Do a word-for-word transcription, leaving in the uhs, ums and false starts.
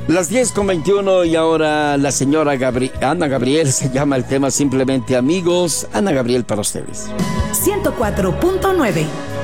Las diez con veintiuno y ahora la señora Gabri- Ana Gabriel, se llama el tema simplemente Amigos. Ana Gabriel para ustedes. ciento cuatro punto nueve